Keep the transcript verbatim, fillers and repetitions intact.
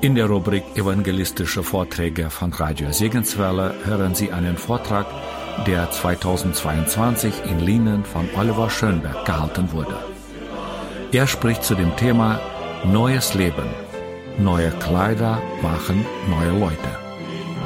In der Rubrik Evangelistische Vorträge von Radio Segenswelle hören Sie einen Vortrag, der zweitausendzweiundzwanzig in Lienen von Oliver Schönberg gehalten wurde. Er spricht zu dem Thema Neues Leben. Neue Kleider machen neue Leute.